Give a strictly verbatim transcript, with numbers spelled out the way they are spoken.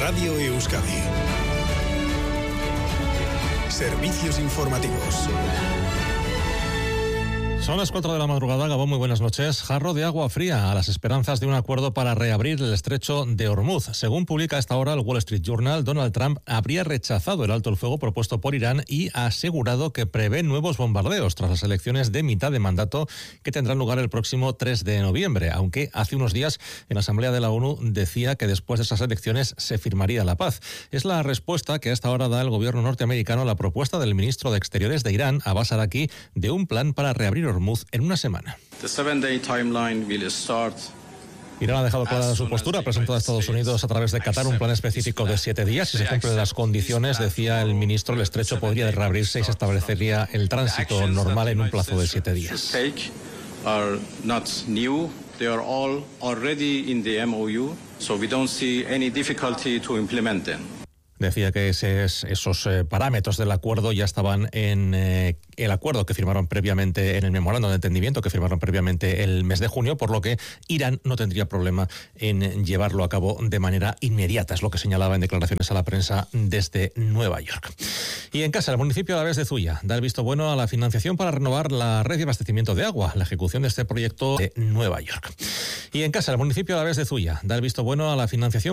Radio Euskadi. Servicios informativos. Son las cuatro de la madrugada. Gabón, muy buenas noches. Jarro de agua fría a las esperanzas de un acuerdo para reabrir el estrecho de Hormuz. Según publica a esta hora el Wall Street Journal, Donald Trump habría rechazado el alto el fuego propuesto por Irán y ha asegurado que prevé nuevos bombardeos tras las elecciones de mitad de mandato que tendrán lugar el próximo tres de noviembre, aunque hace unos días en la Asamblea de la ONU decía que después de esas elecciones se firmaría la paz. Es la respuesta que a esta hora da el gobierno norteamericano a la propuesta del ministro de Exteriores de Irán, Abbas Araqi, de un plan para reabrir Hormuz en una semana. Irán ha dejado clara su postura, presentado a Estados Unidos a través de Qatar un plan específico de siete días. Si se cumplen las condiciones, decía el ministro, el estrecho podría reabrirse y se establecería el tránsito normal en un plazo de siete días. Decía que ese, esos eh, parámetros del acuerdo ya estaban en eh, el acuerdo que firmaron previamente, en el memorándum de entendimiento que firmaron previamente el mes de junio, por lo que Irán no tendría problema en llevarlo a cabo de manera inmediata, es lo que señalaba en declaraciones a la prensa desde Nueva York. Y en casa, el municipio de Alavés de Zuia da el visto bueno a la financiación para renovar la red de abastecimiento de agua, la ejecución de este proyecto de Nueva York. Y en casa, el municipio de Alavés de Zuia da el visto bueno a la financiación